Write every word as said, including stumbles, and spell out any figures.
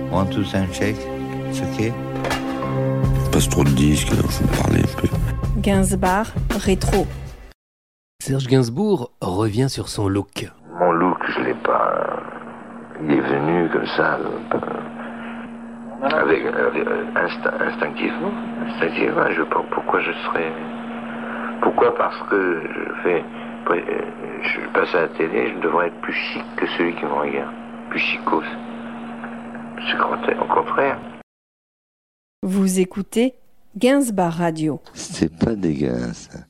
One, two, sound check. It's okay. Il passe trop de disques, alors je vais me parler un peu. Gainsbourg, rétro. Serge Gainsbourg revient sur son look. Mon look, je l'ai pas... Il est venu comme ça, avec, avec instinct, instinctivement. Instinctivement, je sais pas pourquoi je serais... Pourquoi? Parce que je fais... Je passe à la télé, je devrais être plus chic que celui qui me regarde. Plus chicos. C'est au contraire. Vous écoutez Gainsbourg Radio. C'est pas des gains, ça.